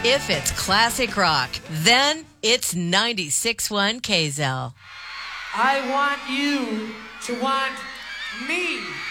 If it's classic rock, then it's 96.1 KZL. I want you to want me.